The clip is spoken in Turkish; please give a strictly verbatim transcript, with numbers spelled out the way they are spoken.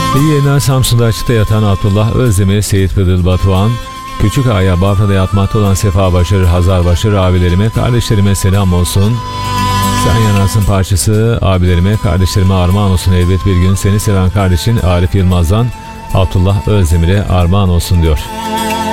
İyi yayınlar. Samsun'da açıkta yatan Abdullah Özdemir, Seyit Kıdıl Batuhan, Küçük Ağa'ya Bafra'da yatmakta olan Sefa Başarır, Hazar Başarır abilerime, kardeşlerime selam olsun. Sen Yanarsın parçası abilerime, kardeşlerime armağan olsun. Elbet bir gün seni seven kardeşin Arif Yılmaz'dan Abdullah Özdemir'e armağan olsun diyor.